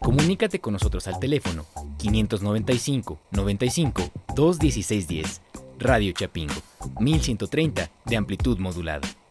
Comunícate con nosotros al teléfono 595 95 21610. Radio Chapingo, 1130 de amplitud modulada.